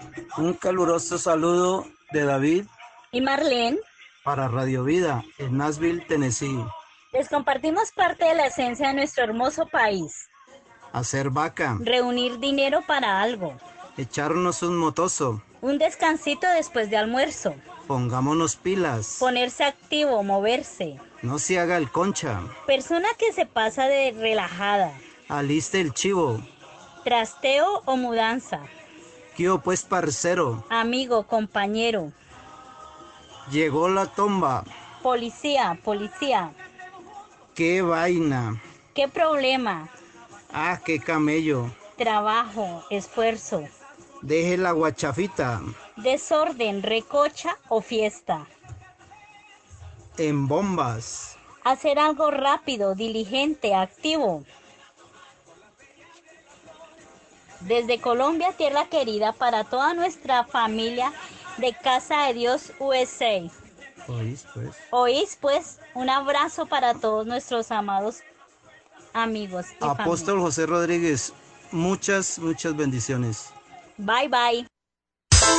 Un caluroso saludo de David Y Marlene, para Radio Vida en Nashville, Tennessee. les compartimos parte de la esencia de nuestro hermoso país. Hacer vaca, Reunir dinero para algo. echarnos un motoso, Un descansito después de almuerzo. pongámonos pilas, Ponerse activo, moverse. no se haga el concha, Persona que se pasa de relajada. aliste el chivo, Trasteo o mudanza. ¿qué hubo, pues, parcero? Amigo, compañero. Llegó la tomba, Policía, policía. qué vaina, ¿Qué problema? qué camello, Trabajo, esfuerzo. deje la guachafita, Desorden, recocha o fiesta. en bombas, Hacer algo rápido, diligente, activo. Desde Colombia, tierra querida, para toda nuestra familia de Casa de Dios USA. oís, pues. Oís, pues, un abrazo para todos nuestros amados amigos y familia. Apóstol José Rodríguez, muchas bendiciones. Bye, bye.